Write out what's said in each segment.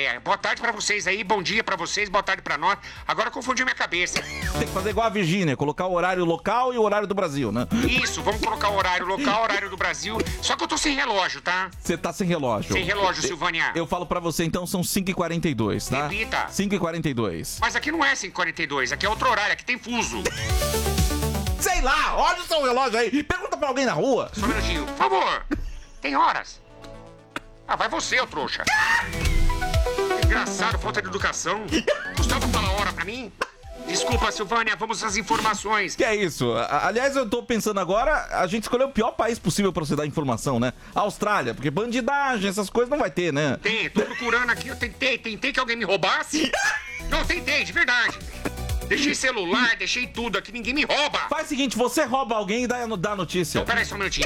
Boa tarde pra vocês aí, bom dia pra vocês, boa tarde pra nós. Agora confundiu minha cabeça. Tem que fazer igual a Virgínia, colocar o horário local e o horário do Brasil, né? Isso, vamos colocar o horário local, horário do Brasil. Só que eu tô sem relógio, tá? Você tá sem relógio. Sem relógio, Silvânia. Eu falo pra você, então, são 5h42, tá? Repita. 5h42. Mas aqui não é 5h42, aqui é outro horário, aqui tem fuso. Sei lá, olha o seu relógio aí. Pergunta pra alguém na rua. Só um minutinho, por favor. Tem horas. Ah, vai você, ô trouxa. Engraçado, falta de educação. Gustavo fala a hora pra mim? Desculpa, Silvânia, vamos às informações. Que é isso? Aliás, eu tô pensando agora, a gente escolheu o pior país possível pra você dar informação, né? A Austrália, porque bandidagem, essas coisas não vai ter, né? Tem, tô procurando aqui, eu tentei que alguém me roubasse. Não, tentei, de verdade. Deixei celular, deixei tudo aqui, ninguém me rouba. Faz o seguinte, você rouba alguém e dá a notícia. Então, peraí só um minutinho.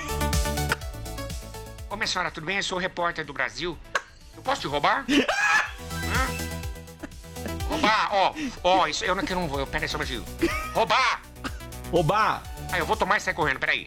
Ô, minha senhora, tudo bem? Eu sou o repórter do Brasil. Eu posso te roubar? Hã? Roubar, ó, isso eu não vou, peraí só um minutinho. Roubar! Roubar! Ah, eu vou tomar e sair correndo, peraí.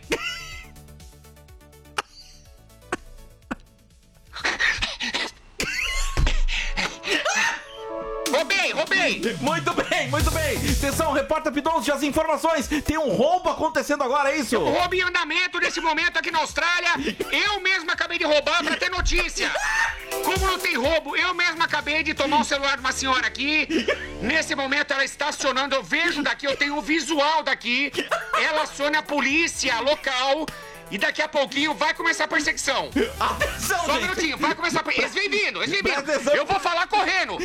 Roubei! Muito bem! Atenção, repórter Pidoncio, as informações! Tem um roubo acontecendo agora, é isso? Um roubo em andamento nesse momento aqui na Austrália. Eu mesmo acabei de roubar pra ter notícia. Como não tem roubo, eu mesmo acabei de tomar o celular de uma senhora aqui. Nesse momento ela está acionando, eu vejo daqui, eu tenho um visual daqui. Ela aciona a polícia local. E daqui a pouquinho vai começar a perseguição. Atenção, Só um minutinho, vai começar a perseguição. Eles vêm vindo. Atenção. Eu vou falar correndo.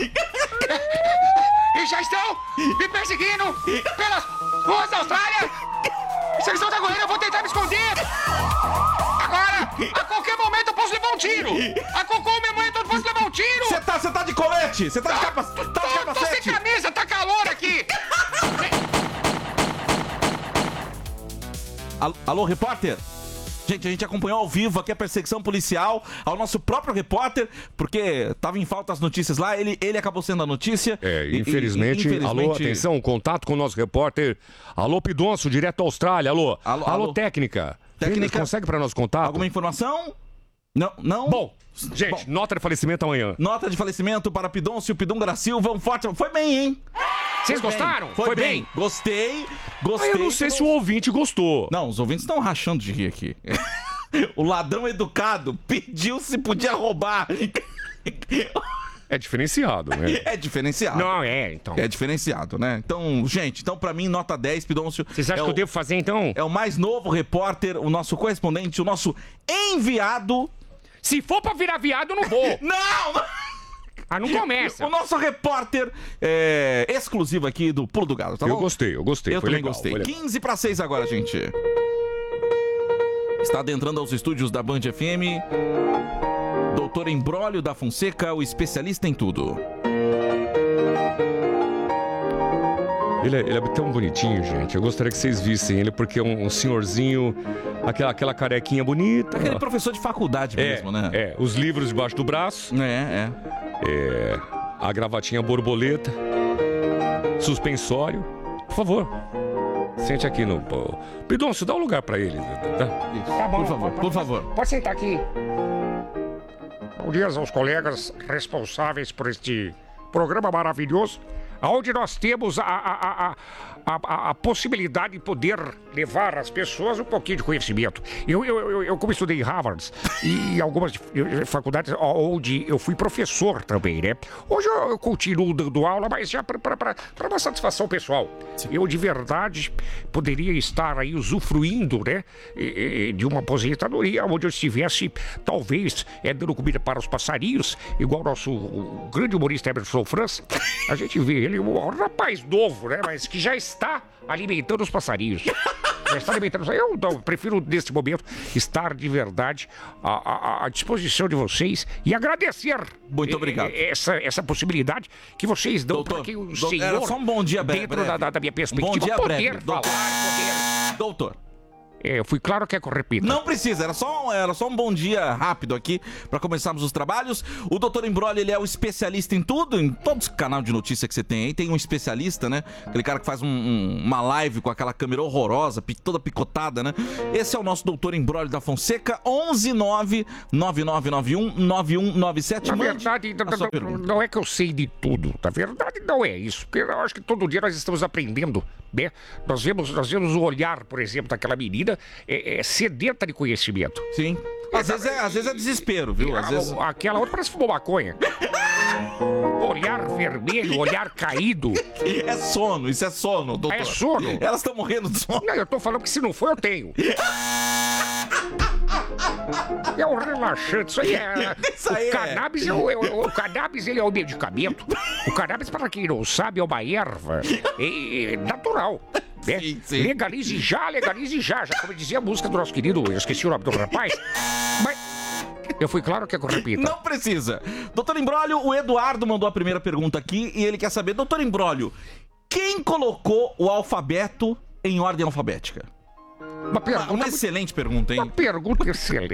E já estão me perseguindo pelas ruas da Austrália. Se eles estão correndo, eu vou tentar me esconder. Agora, a qualquer momento eu posso levar um tiro. A qualquer momento eu posso levar um tiro. Você tá de colete? Você tá de Tô sem capacete? camisa, tá calor aqui. Alô, repórter? Gente, a gente acompanhou ao vivo aqui a perseguição policial ao nosso próprio repórter, porque tava em falta as notícias lá, ele acabou sendo a notícia. Infelizmente, alô, atenção, contato com o nosso repórter. Alô, Pidoncio, direto da Austrália, alô, técnica. Técnica, consegue para nós contato? Alguma informação? Não? Bom, gente, nota de falecimento amanhã. Nota de falecimento para Pidoncio, Pidunga Silva, um forte... Foi bem, hein? Vocês gostaram? Foi bem. Gostei. Eu não sei se o ouvinte gostou. Não, os ouvintes estão rachando de rir aqui. O ladrão educado pediu se podia roubar. É diferenciado, né? É diferenciado. Não, então. É diferenciado, né? Então, gente, pra mim, nota 10, Pidoncio. Vocês acham que eu devo fazer, então? É o mais novo repórter, o nosso correspondente, o nosso enviado. Se for pra virar viado, eu não vou. Não! Ah, não começa. O nosso repórter exclusivo aqui do Pulo do Galo, tá bom? Eu gostei. Eu foi também legal, gostei. foi legal. 15:06 agora, gente. Está adentrando aos estúdios da Band FM. Doutor Embrólio da Fonseca, o especialista em tudo. Ele é tão bonitinho, gente. Eu gostaria que vocês vissem ele, porque é um senhorzinho, aquela carequinha bonita. Aquele professor de faculdade mesmo, né? Os livros debaixo do braço. A gravatinha borboleta. Suspensório. Por favor, sente aqui no... Pidoncio, dá um lugar pra ele. Tá bom, por favor. Pode sentar aqui. Bom dia aos colegas responsáveis por este programa maravilhoso, onde nós temos a possibilidade de poder levar às pessoas um pouquinho de conhecimento. Eu como estudei em Harvard e algumas faculdades onde eu fui professor também, né? Hoje eu continuo dando aula, mas já para uma satisfação pessoal. Sim. Eu de verdade poderia estar aí usufruindo, né? De uma aposentadoria onde eu estivesse, talvez, dando comida para os passarinhos, igual o grande humorista Emerson França. A gente vê ele, um rapaz novo, né? Mas que já está alimentando os passarinhos. Já está alimentando. Eu prefiro, nesse momento, estar de verdade à disposição de vocês e agradecer. Muito obrigado. Essa possibilidade que vocês dão para que o senhor. Era só um bom dia breve. Dentro da minha perspectiva, bom dia poder breve, falar, poder. Doutor, Eu fui claro que é que eu repito. Não precisa, era só um bom dia rápido aqui pra começarmos os trabalhos. O Dr. Imbróglio, ele é o especialista em tudo, em todos os canais de notícia que você tem aí. Tem um especialista, né? Aquele cara que faz uma live com aquela câmera horrorosa, toda picotada, né? Esse é o nosso Dr. Imbróglio da Fonseca, 11999919197. Na verdade, não é que eu sei de tudo. Na verdade, não é isso. Porque eu acho que todo dia nós estamos aprendendo, né? Nós vemos o olhar, por exemplo, daquela menina sedenta de conhecimento. Sim. Às vezes é desespero, viu? Às vezes... Aquela outra parece que fumou maconha. Olhar vermelho, olhar caído. É sono, isso é sono, doutor. É sono? Elas estão morrendo de sono. Não, eu tô falando que se não for, eu tenho. É um relaxante, isso aí é... O cannabis, ele é um medicamento. O cannabis, para quem não sabe, é uma erva natural. Né? Sim. Legalize já, como dizia a música do nosso querido, eu esqueci o nome do rapaz, mas eu fui claro que eu repito. Não precisa. Doutor Imbróglio, o Eduardo mandou a primeira pergunta aqui e ele quer saber, doutor Imbróglio, quem colocou o alfabeto em ordem alfabética? Uma excelente pergunta, hein? Uma pergunta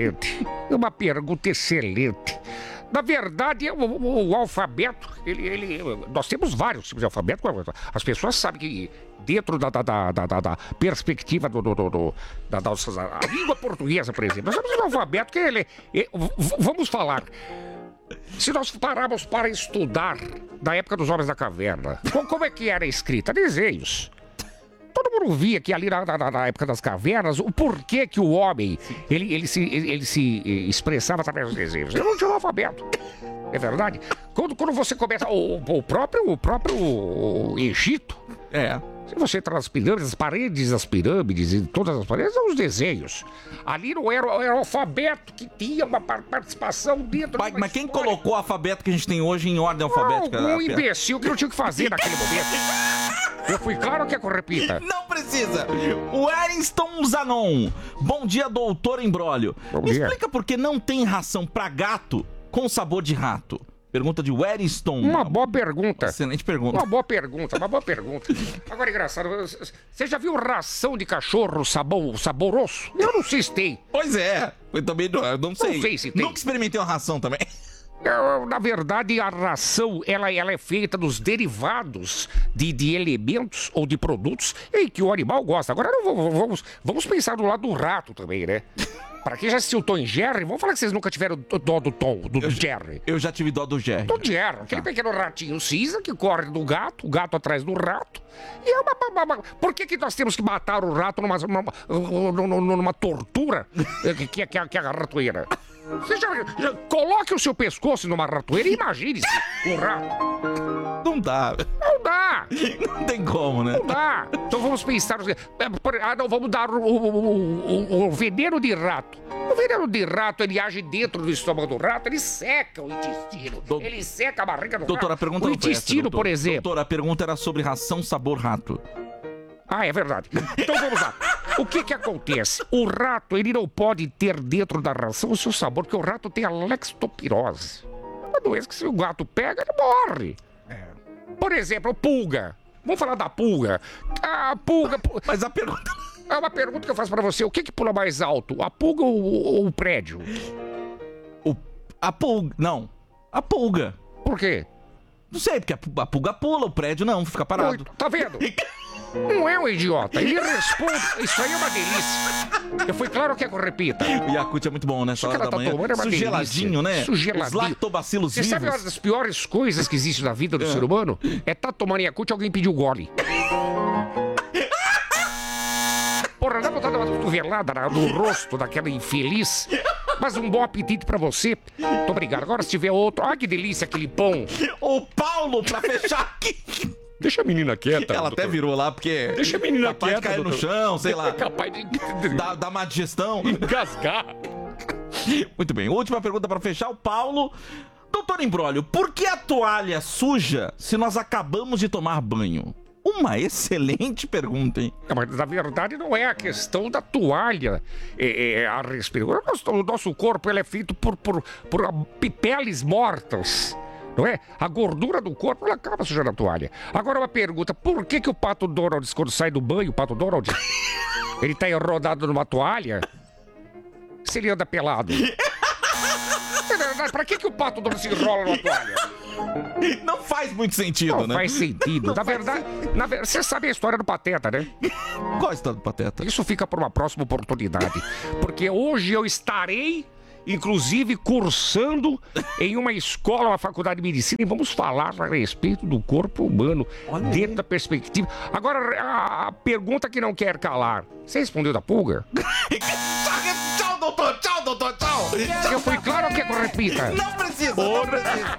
excelente. Na verdade, o alfabeto, nós temos vários tipos de alfabeto. As pessoas sabem que dentro da perspectiva da nossa língua portuguesa, por exemplo, nós temos um alfabeto que vamos falar. Se nós pararmos para estudar da época dos homens da caverna, como é que era a escrita? Desenhos. Todo mundo via que ali na época das cavernas, o porquê que o homem, ele se expressava através dos desenhos. Ele não tinha um alfabeto. É verdade? Quando você começa... O próprio Egito... Se você entrar nas pirâmides, as paredes das pirâmides e todas as paredes são os desenhos. Ali não era o alfabeto que tinha uma participação dentro da Mas quem colocou o alfabeto que a gente tem hoje em ordem alfabética? Um imbecil que não tinha o que fazer naquele momento. Eu fui claro que eu repita. Não precisa. O Eriston Zanon. Bom dia, doutor Imbróglio. Me explica por que não tem ração pra gato com sabor de rato. Pergunta de Wellington. Uma boa pergunta. Excelente pergunta. Uma boa pergunta. Agora, engraçado, você já viu ração de cachorro saboroso? Eu não sei se tem. Pois é, eu também não sei. Não sei se tem. Nunca experimentei uma ração também. Na verdade, a ração, ela é feita dos derivados de elementos ou de produtos em que o animal gosta. Agora, vamos pensar do lado do rato também, né? Pra quem já assistiu o Tom e Jerry, vamos falar que vocês nunca tiveram dó do Tom, do Jerry. Eu já tive dó do Jerry. Do Jerry, aquele pequeno ratinho cinza que corre do gato, o gato atrás do rato. E é por que nós temos que matar o rato numa tortura que é a ratoeira? Você já coloque o seu pescoço numa ratoeira e imagine-se um rato. Não dá. Não tem como, né? Não dá. Então vamos pensar... vamos dar o veneno de rato. O veneno de rato, ele age dentro do estômago do rato, ele seca o intestino. Ele seca a barriga do doutor, rato. A pergunta o intestino, por exemplo. Doutor, a pergunta era sobre ração sabor rato. É verdade. Então vamos lá. O que acontece? O rato, ele não pode ter dentro da ração o seu sabor, porque o rato tem a lectopirose. Uma doença que se o gato pega, ele morre. Por exemplo, pulga. Vamos falar da pulga. A pulga... Mas a pergunta... É uma pergunta que eu faço pra você. O que pula mais alto? A pulga ou o prédio? A pulga... Não. A pulga. Por quê? Não sei, porque a pulga pula, o prédio não, fica parado. Tá vendo? Não é um idiota. Ele responde. Isso aí é uma delícia. Eu fui claro que eu repita. O Yakult é muito bom, né? Isso que ela tá tomando é uma delícia. Geladinho, né? Geladinho. Os lactobacilos vivos. Você sabe uma das piores coisas que existe na vida do ser humano? É tá tomando Yakult e alguém pediu gole. Porra, dá vontade de dar uma cotovelada no rosto daquela infeliz. Mas um bom apetite pra você. Muito obrigado. Agora se tiver outro... Ai, que delícia aquele pão. Ô, Paulo, pra fechar aqui... Deixa a menina quieta. Ela até virou lá, porque... Deixa a menina capaz quieta, de cair doutor. no chão, sei lá. É capaz de... Dar má digestão. Engasgar. Muito bem, última pergunta pra fechar. O Paulo... Doutor Imbróglio, por que a toalha suja se nós acabamos de tomar banho? Uma excelente pergunta, hein? Mas na verdade não é a questão da toalha a respirar. O nosso corpo ele é feito por peles mortas. Não é? A gordura do corpo, ela acaba sujando a toalha. Agora uma pergunta, por que o Pato Donald, quando sai do banho, o Pato Donald, ele tá enrodado numa toalha, se ele anda pelado. Pra que o Pato Donald se enrola numa toalha? Não faz muito sentido, Não né? faz sentido. Na verdade, você sabe a história do Pateta, né? Qual a história do Pateta? Isso fica para uma próxima oportunidade. Porque hoje eu estarei, inclusive, cursando em uma escola, uma faculdade de medicina, e vamos falar a respeito do corpo humano, dentro da perspectiva. Agora, a pergunta que não quer calar. Você respondeu da pulga? Tchau, doutor. Tchau, doutor. Tchau. Eu fui claro ou quer que eu repita? Não precisa.